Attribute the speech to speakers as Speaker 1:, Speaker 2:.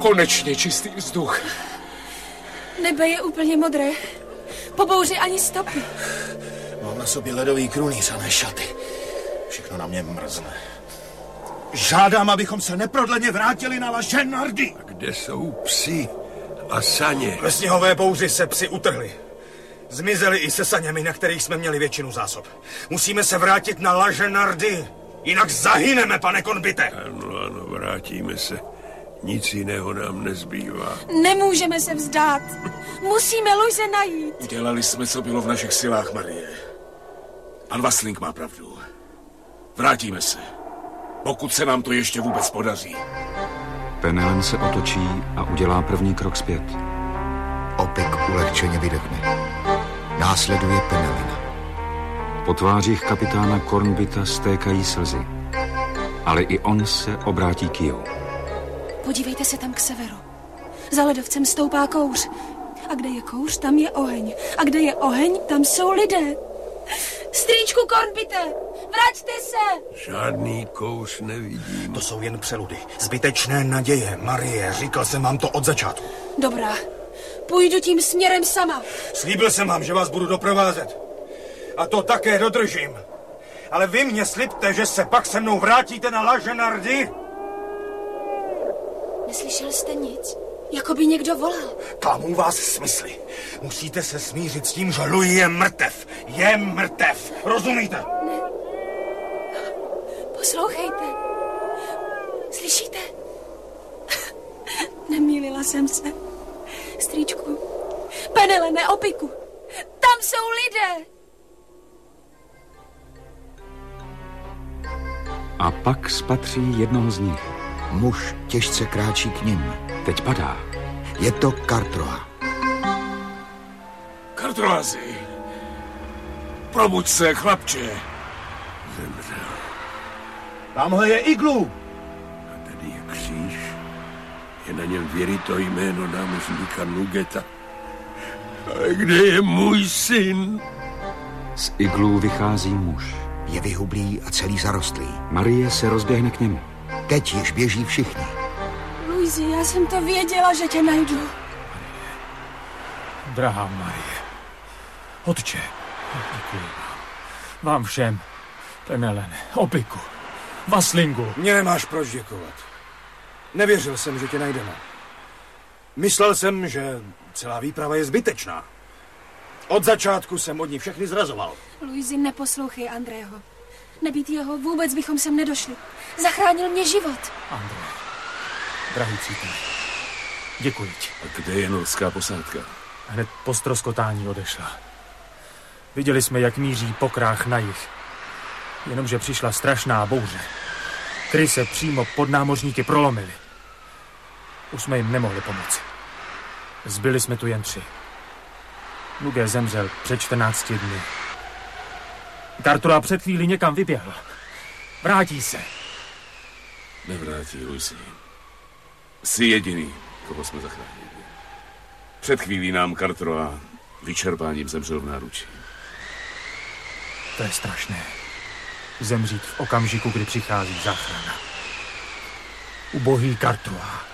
Speaker 1: Konečně čistý vzduch.
Speaker 2: Nebe je úplně modré. Po bouři ani stopy.
Speaker 3: Mám na sobě ledový krunýř a ne šaty. Všechno na mě mrzne. Žádám, abychom se neprodleně vrátili na La Genardy.
Speaker 4: A kde jsou psi a saně?
Speaker 3: Ve sněhové bouři se psi utrhli. Zmizeli i se saněmi, na kterých jsme měli většinu zásob. Musíme se vrátit na La Genardy. Jinak zahyneme, pane Kornbite.
Speaker 4: Ano, vrátíme se. Nic jiného nám nezbývá.
Speaker 2: Nemůžeme se vzdát. Musíme Luise najít.
Speaker 1: Udělali jsme, co bylo v našich silách, Marie. Pan Vasling má pravdu. Vrátíme se. Pokud se nám to ještě vůbec podaří.
Speaker 5: Penelen se otočí a udělá první krok zpět.
Speaker 6: Opik ulehčeně vydechne. Následuje Penelena.
Speaker 5: Po tvářích kapitána Kornbita stékají slzy. Ale i on se obrátí k jihu.
Speaker 2: Podívejte se tam k severu. Za ledovcem stoupá kouř. A kde je kouř, tam je oheň. A kde je oheň, tam jsou lidé. Strýčku Kornbite, vraťte se!
Speaker 4: Žádný kouř nevidím.
Speaker 3: To jsou jen přeludy. Zbytečné naděje, Marie. Říkal jsem vám to od začátku.
Speaker 2: Dobrá, půjdu tím směrem sama.
Speaker 3: Slíbil jsem vám, že vás budu doprovázet. A to také dodržím. Ale vy mě slibte, že se pak se mnou vrátíte na La Genardy.
Speaker 2: Neslyšel jste nic? Jako by někdo volal.
Speaker 3: Klamu vás smysly. Musíte se smířit s tím, že Louis je mrtev. Je mrtev. Rozumíte?
Speaker 2: Ne. Poslouchejte. Slyšíte? Nemýlila jsem se. Strýčku. Penelene, Opiku. Tam jsou lidé.
Speaker 5: A pak spatří jednoho z nich.
Speaker 6: Muž těžce kráčí k nim.
Speaker 5: Teď padá.
Speaker 6: Je to Kartroa.
Speaker 1: Kartroazi. Probuď se, chlapče.
Speaker 4: Zemřel.
Speaker 3: Tamhle je iglu.
Speaker 4: A tady je kříž. Je na něm věrito jméno námořníka Nugeta. Ale kde je můj syn?
Speaker 5: Z iglů vychází muž.
Speaker 6: Je vyhublý a celý zarostlý.
Speaker 5: Marie se rozběhne k němu.
Speaker 6: Teď již běží všichni.
Speaker 2: Luisi, já jsem to věděla, že tě najdu.
Speaker 7: Drahá Marie, otče, děkuji vám všem, Penelene, Opiku, Vaslingu.
Speaker 3: Mně nemáš proč děkovat. Nevěřil jsem, že tě najdeme. Myslel jsem, že celá výprava je zbytečná. Od začátku jsem od ní všechny zrazoval.
Speaker 2: Luisi, neposlouchej Andrého. Nebýt jeho, vůbec bychom sem nedošli. Zachránil mě život.
Speaker 7: André, drahý příteli, děkuji ti.
Speaker 1: A kde je norská posádka?
Speaker 7: Hned po ztroskotání odešla. Viděli jsme, jak míří pokrách na jih. Jenomže přišla strašná bouře. Kry se přímo pod námořníky prolomily. Už jsme jim nemohli pomoci. Zbyli jsme tu jen 3. Nuge zemřel před 14 dny. Kartroa před chvíli někam vyběhl. Vrátí se.
Speaker 1: Nevrátí, Luisi. Jsi jediný, koho jsme zachránili. Před chvílí nám Kartroa vyčerpáním zemřel v náručí.
Speaker 7: To je strašné. Zemřít v okamžiku, kdy přichází záchrana. Ubohý Kartroa.